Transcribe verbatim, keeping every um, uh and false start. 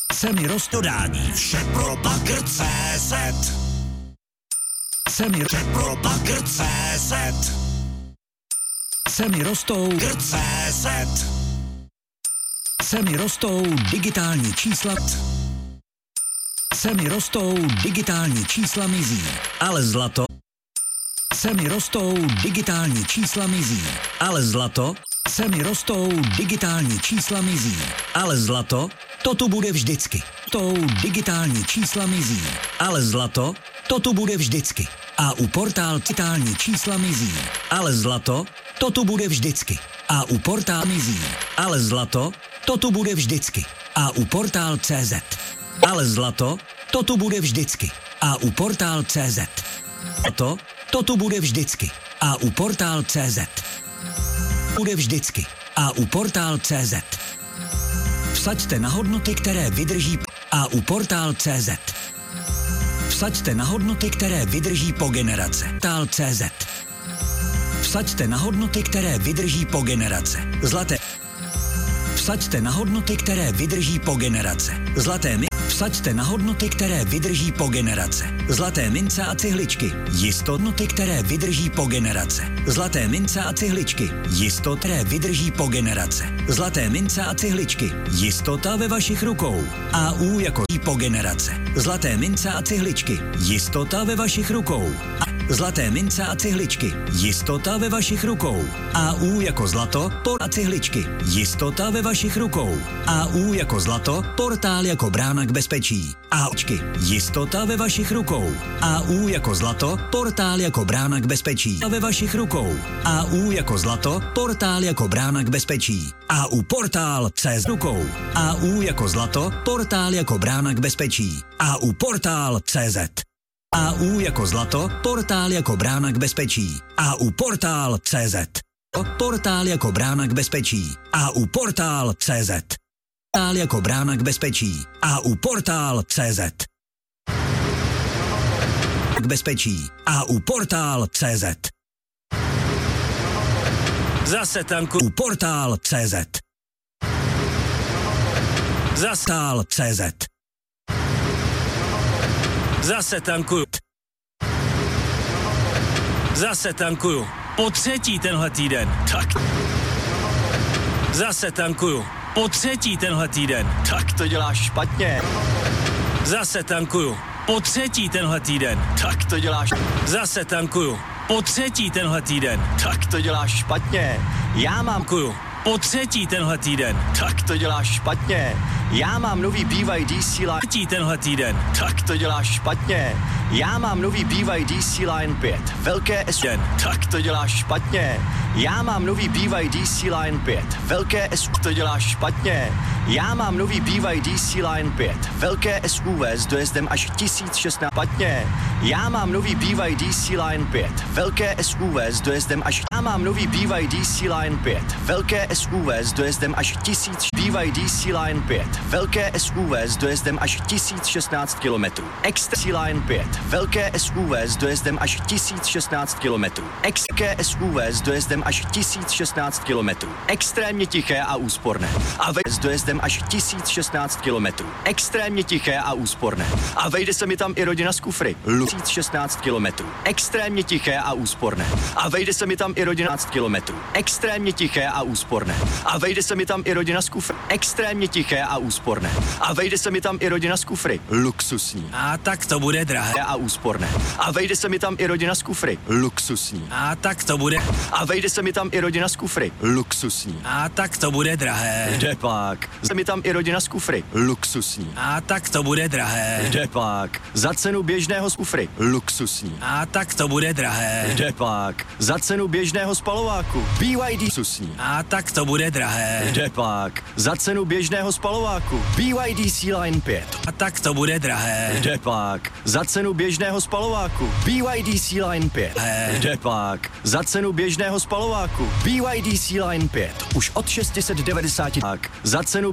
Semi roztodání. Vše pro bagr tečka cé zet. Semi vše pro bagr tečka cé zet. Semi rostou bagr tečka cé zet. Semi rostou digitální čísla. Semi rostou digitální čísla mizí, ale zlato. Semi rostou digitální čísla mizí, ale zlato. Semi rostou digitální čísla mizí, ale zlato, to tu bude vždycky. Tou digitální čísla mizí, ale zlato, to tu bude vždycky. A u portál digitální čísla mizí, ale zlato, to tu bude vždycky. A u portál mizí, ale zlato, to tu bude vždycky. A u portál tečka cé zet. Ale zlato, to tu bude vždycky. A u portál tečka cé zet. To, to tu bude vždycky. A u portál tečka cé zet. Bude vždycky. A u portál tečka cé zet. Vsaďte na hodnoty, které vydrží. A u portál tečka cé zet. Vsaďte na hodnoty, které vydrží po generace. Portál tečka cé zet. Vsaďte na hodnoty, které vydrží po generace. Zlaté. Vsaďte na hodnoty, které vydrží po generace. Zlaté mi. Vsaďte na hodnoty, které vydrží po generace. Zlaté mince a cihličky. Jistotnoty, které vydrží po generace. Zlaté mince a cihličky. Jistot, které vydrží po generace. Zlaté mince a cihličky. Jistota ve vašich rukou. A U jako po generace. Zlaté mince a cihličky. Jistota ve vašich rukou. Zlaté mince a cihličky. Jistota ve vašich rukou. A U jako zlato, por a cihličky. Jistota ve vašich rukou. A U jako zlato, portál jako brána k bezpečí. A očky. Jistota ve vašich rukou. A U jako zlato, portál jako brána k bezpečí. A ve vašich rukou. A U jako zlato, portál jako brána k bezpečí. A U portál C z rukou. A U jako zlato, portál jako brána k bezpečí. A U portál C Z. A U jako zlato, portál jako brána k bezpečí. A U portál C Z. Portál jako brána k bezpečí. A U portál C Z. Portál jako brána k bezpečí. A U portál C Z. K bezpečí. A U portál C Z. Zase tanku. U portál C Z. Zase portál C Z. Zase tankuju. Zase tankuju. Po třetí tenhle týden. Tak. Zase tankuju. Po třetí tenhle týden. Tak to děláš špatně. Zase tankuju. Po třetí tenhle týden. Tak to děláš. Zase tankuju. Po třetí tenhle týden. Tak to děláš špatně. Já mám Tankuju. Po třetí tenhle týden. Tak to děláš špatně. Já mám nový B Y D C Line. Třetí tenhle týden. Tak to děláš špatně. Já mám nový B Y D C Line pět. Velké S U V. Tak to děláš špatně. Já mám nový B Y D C Line pět. Velké S U V. To děláš špatně. Já mám nový B Y D C Line pět. Velké S U V s dojezdem až tisíc šestnáct. Špatně. Já mám nový B Y D C Line pět. Velké S U V s dojezdem až. Já mám nový B Y D C Line pět. Velké S U V s dojezdem až tisíc. B Y D C Line pět. Velké S U V s dojezdem až tisíc šestnáct kilometrů. Extra C Line pět. Velké S U V s dojezdem až tisíc šestnáct kilometrů. Extra S U V s dojezdem až tisíc šestnáct kilometrů. Extrémně tiché a úsporné. A vejde s dojezdem až tisíc šestnáct kilometrů. Extrémně tiché a úsporné. A vejde se mi tam i rodina z Kufry. tisíc šestnáct kilometrů. Extrémně tiché a úsporné. A vejde se mi tam i rodina kilometrů. Extrémně tiché a úsporné. A vejde se mi tam i rodina z Kufry. Extrémně tiché a úsporné. A vejde se mi tam i rodina z Kufry. Luxusní. A tak to bude drahé. A úsporné. A vejde se mi tam i rodina z Kufry. Luxusní. A tak to bude. A vejde se mi tam i rodina z Kufry. Luxusní. A tak to bude drahé. Kde pak? Se mi tam i rodina z Kufry. Luxusní. A tak to bude drahé. Kde pak? Za cenu běžného z Kufry. Luxusní. A tak to bude drahé. Kde pak? Za cenu běžného spalováku. B Y D luxusní. A tak to bude drahé. Kde pak? Za cenu běžného spalováku. B Y D C Line pět. A tak to bude drahé. Kde pak? Za cenu běžného spalováku. B Y D C Line pět. Kde pak? Za cenu běžného spalováku. B Y D C Line pět. Už od šest set devadesát. Za cenu